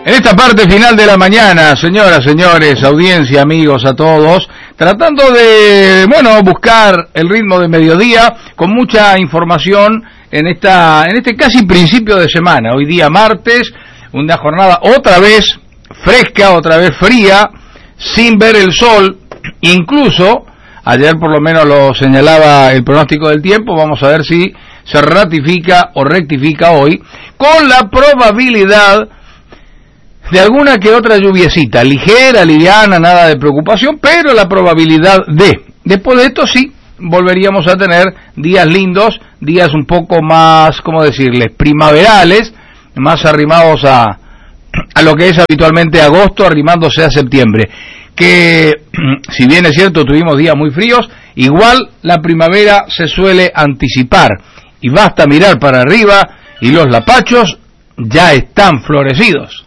En esta parte final de la mañana, señoras, señores, audiencia, amigos, a todos, tratando de, buscar el ritmo de mediodía con mucha información en este casi principio de semana. Hoy día martes, una jornada otra vez fresca, otra vez fría, sin ver el sol. Incluso, ayer por lo menos lo señalaba el pronóstico del tiempo, vamos a ver si se ratifica o rectifica hoy, con la probabilidad de alguna que otra lluviecita, ligera, liviana, nada de preocupación, pero la probabilidad después de esto sí, volveríamos a tener días lindos, días un poco más, ¿cómo decirles?, primaverales, más arrimados a lo que es habitualmente agosto, arrimándose a septiembre, que si bien es cierto tuvimos días muy fríos, igual la primavera se suele anticipar, y basta mirar para arriba y los lapachos ya están florecidos.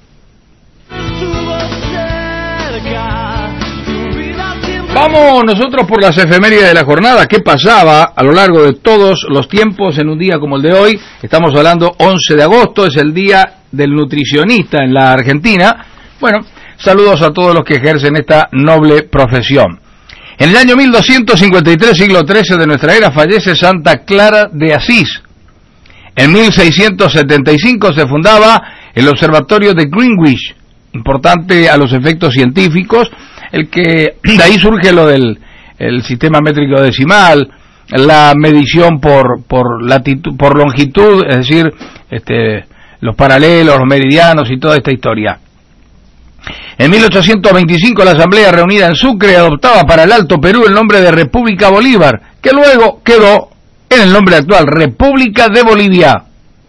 Vamos nosotros por las efemérides de la jornada. ¿Qué pasaba a lo largo de todos los tiempos en un día como el de hoy? Estamos hablando 11 de agosto, es el día del nutricionista en la Argentina. Bueno, saludos a todos los que ejercen esta noble profesión. En el año 1253, siglo XIII de nuestra era, fallece Santa Clara de Asís. En 1675 se fundaba el Observatorio de Greenwich, importante a los efectos científicos, el que de ahí surge lo del el sistema métrico decimal, la medición por latitud, por longitud, es decir, los paralelos, los meridianos y toda esta historia. En 1825 la Asamblea reunida en Sucre adoptaba para el Alto Perú el nombre de República Bolívar, que luego quedó en el nombre actual, República de Bolivia.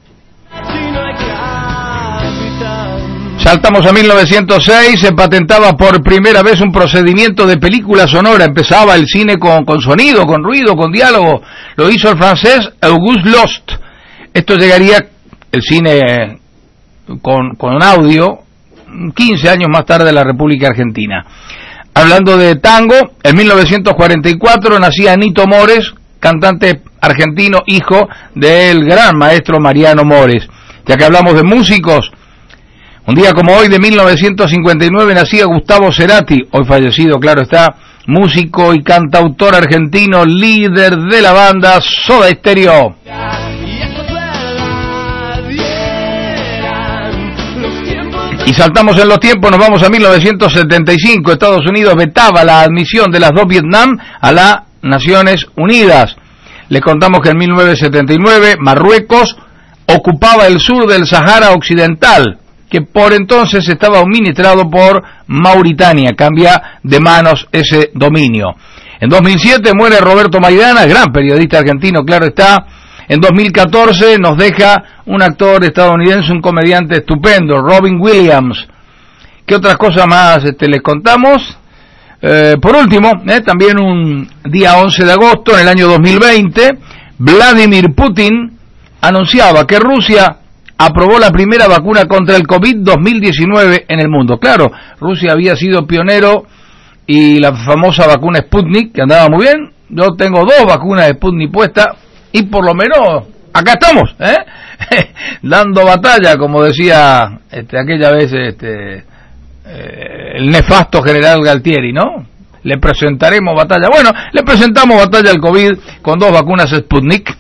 Saltamos a 1906, se patentaba por primera vez un procedimiento de película sonora, empezaba el cine con sonido, con ruido, con diálogo, lo hizo el francés Auguste Lost. Esto llegaría, el cine con audio, 15 años más tarde en la República Argentina. Hablando de tango, en 1944 nacía Nito Mores, cantante argentino, hijo del gran maestro Mariano Mores. Ya que hablamos de músicos, un día como hoy de 1959 nacía Gustavo Cerati, hoy fallecido, claro está, músico y cantautor argentino, líder de la banda Soda Stereo. Y saltamos en los tiempos, nos vamos a 1975, Estados Unidos vetaba la admisión de las dos Vietnam a las Naciones Unidas. Les contamos que en 1979 Marruecos ocupaba el sur del Sahara Occidental, que por entonces estaba administrado por Mauritania, cambia de manos ese dominio. En 2007 muere Roberto Maidana, gran periodista argentino, claro está. En 2014 nos deja un actor estadounidense, un comediante estupendo, Robin Williams. ¿Qué otras cosas más les contamos? Por último, también un día 11 de agosto, en el año 2020, Vladimir Putin anunciaba que Rusia aprobó la primera vacuna contra el COVID-19 en el mundo. Claro, Rusia había sido pionero y la famosa vacuna Sputnik, que andaba muy bien. Yo tengo 2 vacunas de Sputnik puestas y por lo menos acá estamos, dando batalla, como decía aquella vez el nefasto general Galtieri, ¿no? Le presentaremos batalla. Bueno, le presentamos batalla al COVID con 2 vacunas Sputnik.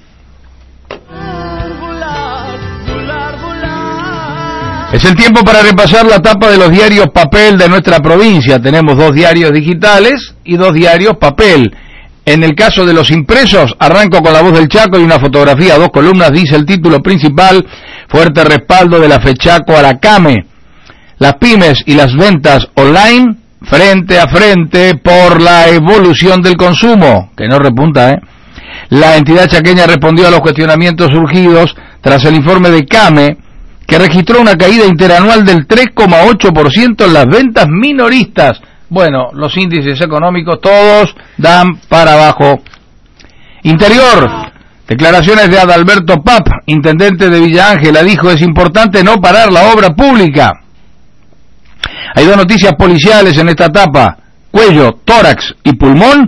Es el tiempo para repasar la tapa de los diarios papel de nuestra provincia. Tenemos 2 diarios digitales y 2 diarios papel. En el caso de los impresos, arranco con La Voz del Chaco y una fotografía, 2 columnas, dice el título principal, fuerte respaldo de la FECHACO a la CAME. Las pymes y las ventas online, frente a frente por la evolución del consumo, que no repunta, La entidad chaqueña respondió a los cuestionamientos surgidos tras el informe de CAME, que registró una caída interanual del 3,8% en las ventas minoristas. Bueno, los índices económicos todos dan para abajo. Interior, declaraciones de Adalberto Pap, intendente de Villa Ángela, dijo: es importante no parar la obra pública. Hay 2 noticias policiales en esta etapa: cuello, tórax y pulmón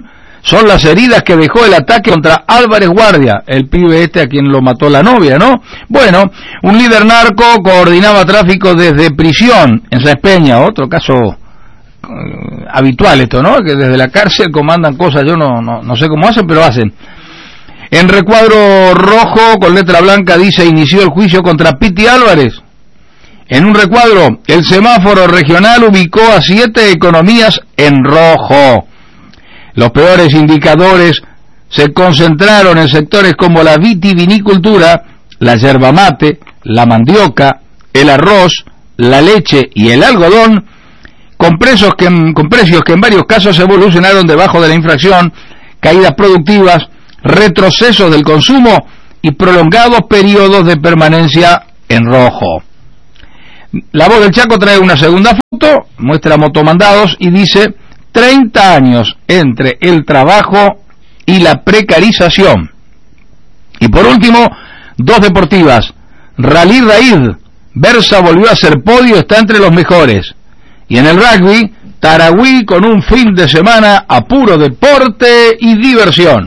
son las heridas que dejó el ataque contra Álvarez Guardia, el pibe a quien lo mató la novia, ¿no? Bueno, un líder narco coordinaba tráfico desde prisión en Sáenz Peña, otro caso habitual esto, ¿no? Que desde la cárcel comandan cosas, yo no sé cómo hacen, pero hacen. En recuadro rojo, con letra blanca, dice: inició el juicio contra Piti Álvarez. En un recuadro, el semáforo regional ubicó a 7 economías en rojo. Los peores indicadores se concentraron en sectores como la vitivinicultura, la yerba mate, la mandioca, el arroz, la leche y el algodón, con precios que en varios casos evolucionaron debajo de la inflación, caídas productivas, retrocesos del consumo y prolongados periodos de permanencia en rojo. La Voz del Chaco trae una segunda foto, muestra motomandados y dice: 30 años entre el trabajo y la precarización. Y por último, 2 deportivas. Rally Raid, Versa volvió a ser podio, está entre los mejores. Y en el rugby, Tarahui con un fin de semana a puro deporte y diversión.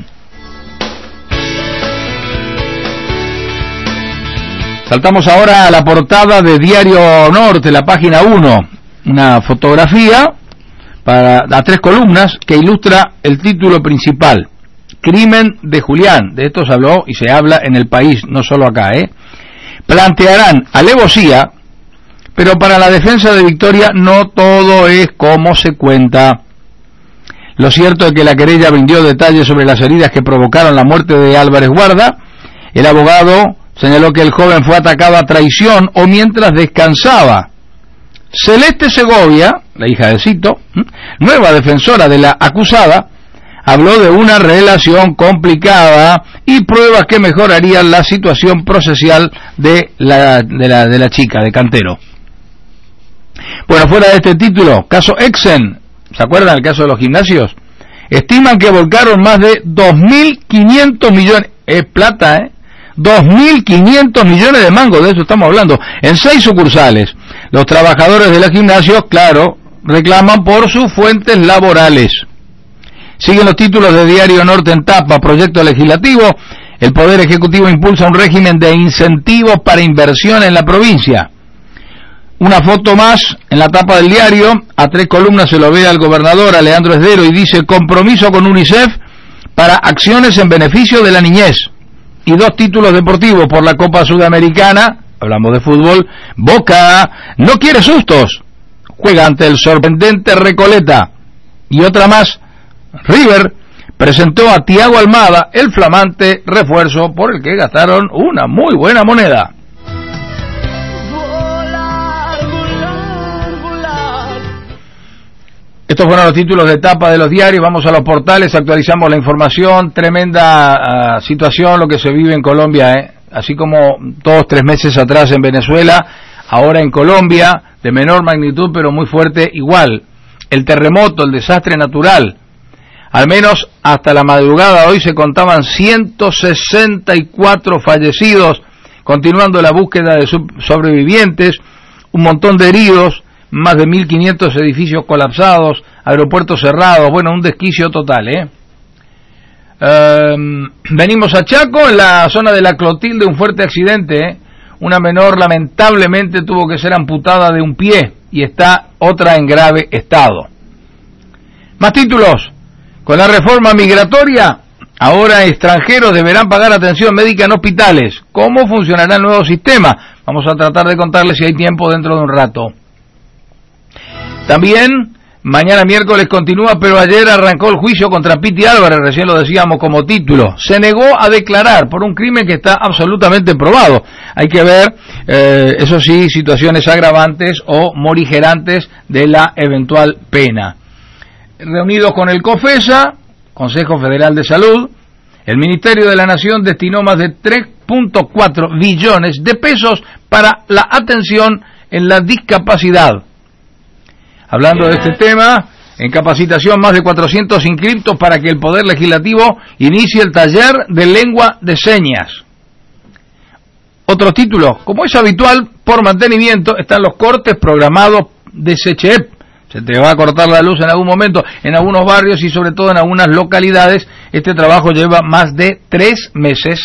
Saltamos ahora a la portada de Diario Norte, la página 1, una fotografía a 3 columnas que ilustra el título principal: Crimen de Julián. De esto se habló y se habla en el país, no solo acá, Plantearán alevosía, pero para la defensa de Victoria no todo es como se cuenta. Lo cierto es que la querella brindó detalles sobre las heridas que provocaron la muerte de Álvarez Guarda. El abogado señaló que el joven fue atacado a traición o mientras descansaba. Celeste Segovia, la hija de Cito, nueva defensora de la acusada, habló de una relación complicada y pruebas que mejorarían la situación procesal de la chica, de Cantero. Bueno, fuera de este título, caso Exen, ¿se acuerdan el caso de los gimnasios? Estiman que volcaron más de 2.500 millones, es plata, 2.500 millones de mangos, de eso estamos hablando, en 6 sucursales. Los trabajadores de los gimnasios, claro, reclaman por sus fuentes laborales. Siguen los títulos de Diario Norte en tapa: proyecto legislativo, el Poder Ejecutivo impulsa un régimen de incentivos para inversión en la provincia. Una foto más en la tapa del diario, a 3 columnas se lo ve al gobernador, a Leandro Esdero, y dice: compromiso con UNICEF para acciones en beneficio de la niñez. Y 2 títulos deportivos por la Copa Sudamericana, hablamos de fútbol. Boca no quiere sustos, juega ante el sorprendente Recoleta. Y otra más, River presentó a Thiago Almada, el flamante refuerzo por el que gastaron una muy buena moneda. Estos fueron los títulos de tapa de los diarios. Vamos a los portales, actualizamos la información. Tremenda situación lo que se vive en Colombia, así como 2-3 meses atrás en Venezuela, ahora en Colombia, de menor magnitud pero muy fuerte igual. El terremoto, el desastre natural. Al menos hasta la madrugada hoy se contaban 164 fallecidos, continuando la búsqueda de sobrevivientes, un montón de heridos, más de 1.500 edificios colapsados, aeropuertos cerrados, bueno, un desquicio total, Venimos a Chaco, en la zona de la Clotilde, un fuerte accidente, Una menor lamentablemente tuvo que ser amputada de un pie y está otra en grave estado. Más títulos. Con la reforma migratoria, ahora extranjeros deberán pagar atención médica en hospitales. ¿Cómo funcionará el nuevo sistema? Vamos a tratar de contarles si hay tiempo dentro de un rato. También, mañana miércoles continúa, pero ayer arrancó el juicio contra Piti Álvarez, recién lo decíamos como título. Se negó a declarar por un crimen que está absolutamente probado. Hay que ver, eso sí, situaciones agravantes o morigerantes de la eventual pena. Reunidos con el COFESA, Consejo Federal de Salud, el Ministerio de la Nación destinó más de 3.4 billones de pesos para la atención en la discapacidad. Hablando de este tema, en capacitación más de 400 inscriptos para que el Poder Legislativo inicie el taller de lengua de señas. Otros títulos, como es habitual, por mantenimiento están los cortes programados de SECHEP, Se te va a cortar la luz en algún momento, en algunos barrios y sobre todo en algunas localidades. Este trabajo lleva más de 3 meses.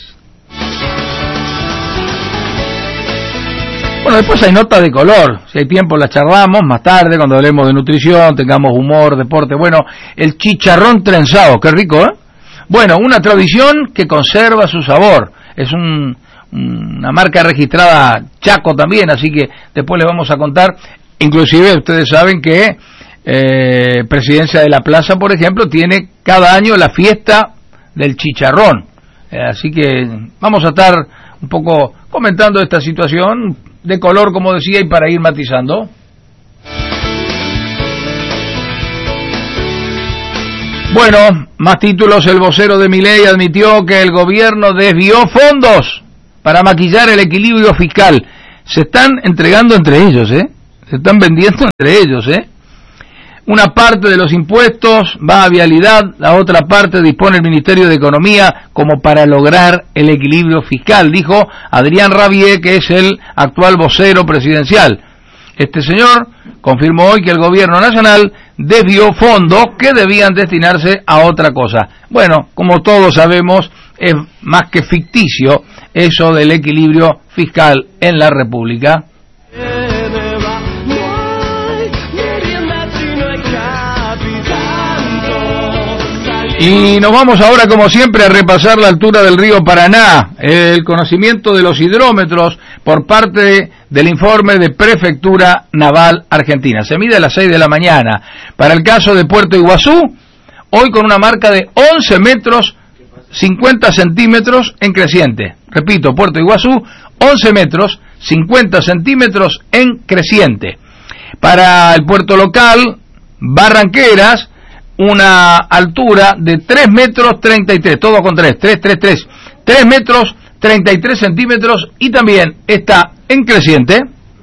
Bueno, después hay notas de color. Si hay tiempo las charlamos más tarde, cuando hablemos de nutrición, tengamos humor, deporte. Bueno, el chicharrón trenzado, qué rico, ¿eh? Bueno, una tradición que conserva su sabor. Es una marca registrada Chaco también, así que después les vamos a contar. Inclusive ustedes saben que Presidencia de la Plaza, por ejemplo, tiene cada año la fiesta del chicharrón. Así que vamos a estar un poco comentando esta situación de color, como decía, y para ir matizando. Bueno, más títulos. El vocero de Milei admitió que el gobierno desvió fondos para maquillar el equilibrio fiscal. Se están entregando entre ellos, se están vendiendo entre ellos, Una parte de los impuestos va a vialidad, la otra parte dispone el Ministerio de Economía como para lograr el equilibrio fiscal, dijo Adrián Rabier, que es el actual vocero presidencial. Este señor confirmó hoy que el gobierno nacional desvió fondos que debían destinarse a otra cosa. Bueno, como todos sabemos, es más que ficticio eso del equilibrio fiscal en la República. Y nos vamos ahora, como siempre, a repasar la altura del río Paraná, el conocimiento de los hidrómetros por parte del informe de Prefectura Naval Argentina. Se mide a las 6 de la mañana. Para el caso de Puerto Iguazú, hoy con una marca de 11 metros 50 centímetros en creciente. Repito, Puerto Iguazú, 11 metros 50 centímetros en creciente. Para el puerto local, Barranqueras, una altura de 3 metros 33, todo con 3 metros 33 centímetros y también está en creciente.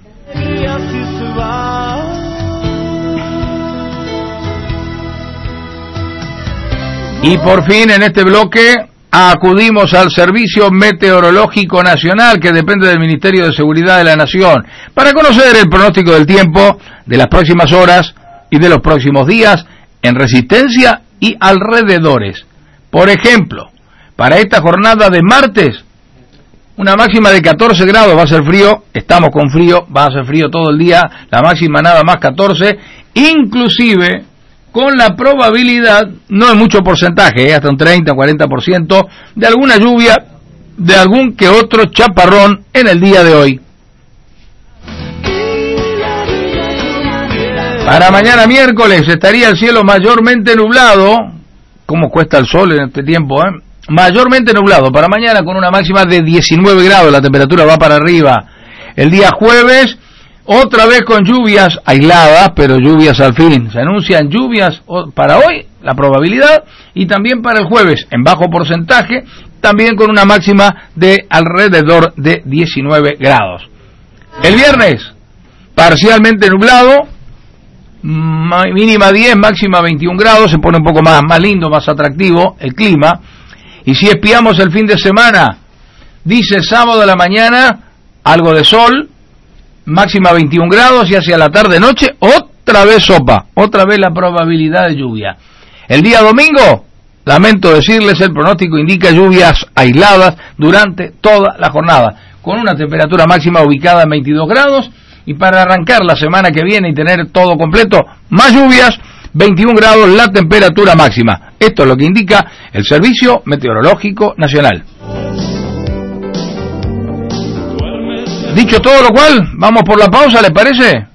Y por fin en este bloque acudimos al Servicio Meteorológico Nacional, que depende del Ministerio de Seguridad de la Nación, para conocer el pronóstico del tiempo de las próximas horas y de los próximos días en Resistencia y alrededores. Por ejemplo, para esta jornada de martes, una máxima de 14 grados, va a ser frío, estamos con frío, va a ser frío todo el día, la máxima nada más 14, inclusive con la probabilidad, no es mucho porcentaje, hasta un 30 o 40%, de alguna lluvia, de algún que otro chaparrón en el día de hoy. Para mañana miércoles estaría el cielo mayormente nublado. ¿Cómo cuesta el sol en este tiempo, Mayormente nublado. Para mañana con una máxima de 19 grados, la temperatura va para arriba. El día jueves, otra vez con lluvias aisladas, pero lluvias al fin. Se anuncian lluvias para hoy, la probabilidad, y también para el jueves, en bajo porcentaje, también con una máxima de alrededor de 19 grados. El viernes, parcialmente nublado, mínima 10, máxima 21 grados, se pone un poco más lindo, más atractivo el clima. Y si espiamos el fin de semana, dice sábado a la mañana, algo de sol, máxima 21 grados, y hacia la tarde-noche, otra vez sopa, otra vez la probabilidad de lluvia. El día domingo, lamento decirles, el pronóstico indica lluvias aisladas durante toda la jornada, con una temperatura máxima ubicada en 22 grados, y para arrancar la semana que viene y tener todo completo, más lluvias, 21 grados la temperatura máxima. Esto es lo que indica el Servicio Meteorológico Nacional. Dicho todo lo cual, vamos por la pausa, ¿les parece?